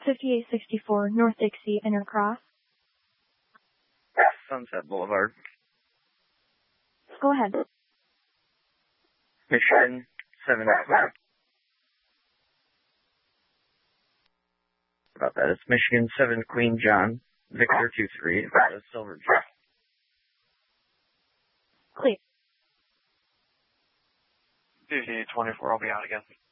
5864 North Dixie, Intercross. Sunset Boulevard. Go ahead. Michigan 7. About that. It's Michigan 7 Queen John, Victor 23, Silver Jet. Clear. 5024, I'll be out again.